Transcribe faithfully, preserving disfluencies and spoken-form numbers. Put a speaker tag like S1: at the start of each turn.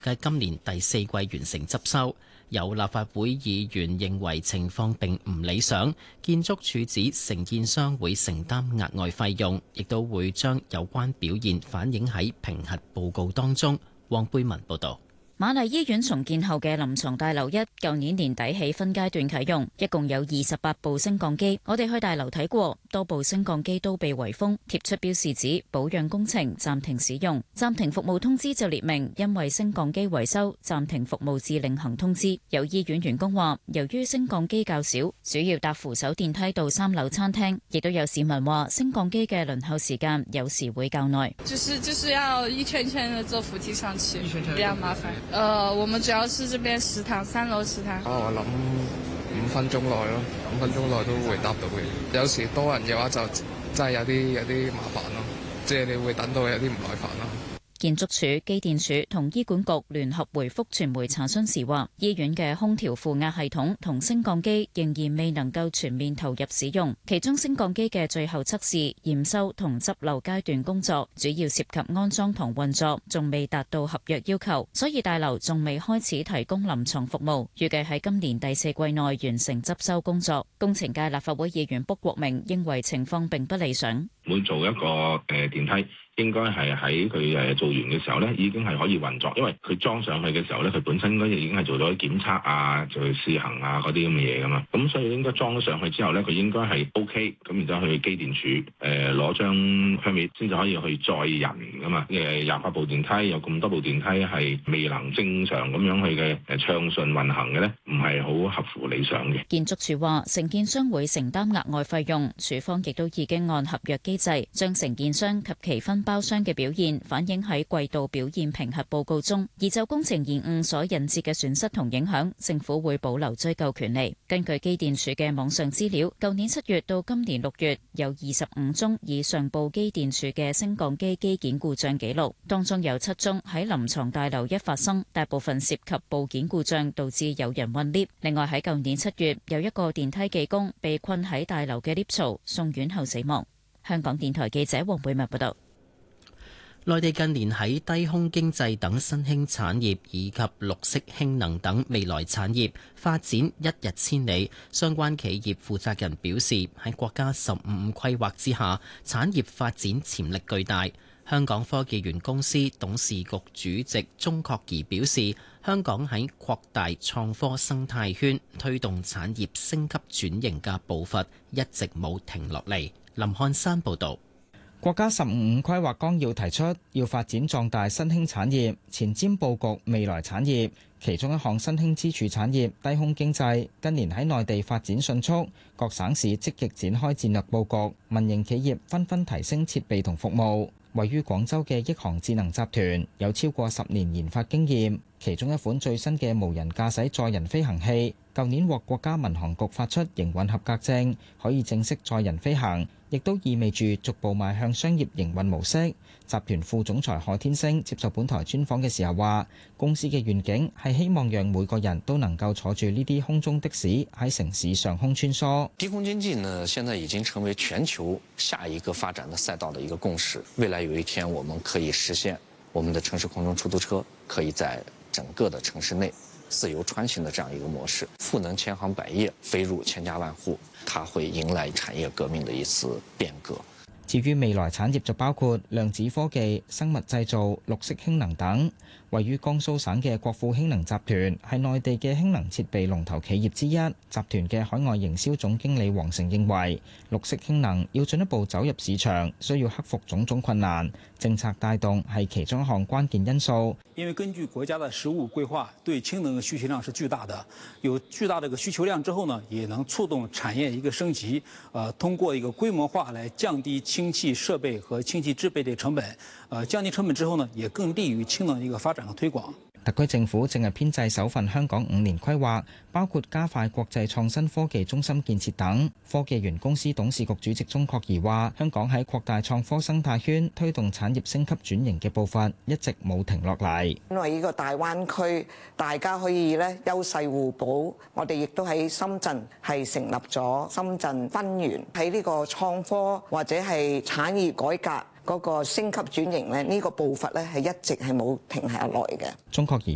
S1: 計今年第四季完成執收。有立法會議員認為情況並唔理想，建築署指承建商會承擔額外費用，亦都會將有關表現反映喺評核報告當中。黃貝文報導。
S2: 瑪麗醫院重建後嘅臨床大樓一，舊年年底起分階段啟用，一共有二十八部升降機。我哋去大樓睇過，多部升降機都被圍封，貼出標示指保養工程暫停使用。暫停服務通知就列明，因為升降機維修暫停服務至另行通知。有醫院員工話，由於升降機較少，主要搭扶手電梯到三樓餐廳。亦都有市民話，升降機嘅輪候時間有時會較耐。
S3: 就是就是要一圈圈的坐扶梯上去，比較麻煩。呃，我們主要是這邊食堂，三樓食堂。
S4: 啊，我諗五分鐘內咯，五分鐘內都會搭到嘅。有時多人嘅話就真係有啲有啲麻煩咯，即係你會等到有啲唔耐煩咯。
S2: 建築署、機電署同醫管局聯合回覆傳媒查詢時話，醫院嘅空調負壓系統同升降機仍然未能夠全面投入使用，其中升降機嘅最後測試、驗收同執漏階段工作，主要涉及安裝同運作，仲未達到合約要求，所以大樓仲未開始提供臨床服務，預計喺今年第四季內完成執收工作。工程界立法會議員卜國明認為情況並不理想。
S5: 每做一個誒電梯，應該係喺佢誒做完嘅時候咧，已經係可以運作，因為佢裝上去嘅時候咧，佢本身應該已經係做咗檢測啊，做試行啊嗰啲咁嘅嘢噶嘛，咁所以應該裝咗上去之後咧，佢應該係 O K，咁然之後去機電署誒攞張 permit 先至可以去載人噶嘛。誒廿八部電梯有咁多部電梯係未能正常咁樣去嘅誒暢順運行嘅咧，唔係好合乎理想嘅。
S2: 建築署話，承建商會承擔額外費用，署方亦都已經按合約機制將承建商及其分包商嘅表現反映喺季度表現評核報告中，而就工程延誤所引致嘅損失同影響，政府會保留追究權利。根據機電署嘅網上資料，舊年七月到今年六月有二十五宗以上報機電署嘅升降機機件故障記錄，當中有七宗喺臨床大樓一發生，大部分涉及部件故障導致有人困 lift。另外喺舊年七月有一個電梯技工被困喺大樓嘅 lift 槽，送院後死亡。香港電台記者黃貝文報道。
S1: 內地近年喺低空經濟等新興產業以及綠色氫能等未來產業發展一日千里。相關企業負責人表示，喺國家十五五規劃之下，產業發展潛力巨大。香港科技園公司董事局主席鍾國儀表示，香港喺擴大創科生態圈、推動產業升級轉型嘅步伐一直冇停落嚟。林漢山報導。
S6: 國家十五五規劃綱要提出，要發展壯大新興產業，前瞻佈局未來產業。其中一項新興支柱產業低空經濟，近年喺內地發展迅速，各省市積極展開戰略佈局，民營企業紛紛提升設備同服務。位於廣州嘅億航智能集團有超過十年研發經驗，其中一款最新嘅無人駕駛載人飛行器，舊年獲國家民航局發出營運合格證，可以正式載人飛行，亦都意味住逐步邁向商業營運模式。集團副總裁何天星接受本台專訪嘅時候話，公司嘅願景係希望讓每個人都能夠坐住呢啲空中的士喺城市上空穿梭。
S7: 低空經濟呢，現在已經成為全球下一個發展的賽道的一個共識。未來有一天，我們可以實現我們的城市空中出租車可以在整個的城市內自由穿行的這樣一個模式，賦能千行百業，飛入千家萬戶，它會迎來產業革命的一次變革。
S6: 至於未來產業就包括量子科技、生物製造、綠色氫能等。位於江蘇省嘅國富氫能集團係內地嘅氫能設備龍頭企業之一。集團嘅海外營銷總經理黃成認為，綠色氫能要進一步走入市場，需要克服種種困難，政策帶動係其中一項關鍵因素。
S8: 因為根據國家的十五規劃，對氫能嘅需求量是巨大的，有巨大的個需求量之後呢，也能觸動產業一個升級。呃，通過一個規模化來降低氫氣設備和氫氣製備的成本。呃，降低成本之後呢，也更利於氫能的一個發展和推廣。
S6: 特區政府正係編製首份香港五年規劃，包括加快國際創新科技中心建設等。科技園公司董事局主席鐘國儀話，香港喺擴大創科生態圈、推動產業升級轉型嘅步伐一直冇停落嚟。
S9: 因為呢個大灣區大家可以咧優勢互補，我哋亦都喺深圳係成立咗深圳分園，喺呢個創科或者係產業改革嗰個升級轉型咧，呢個步伐咧係一直係冇停下來嘅。
S6: 鍾國儀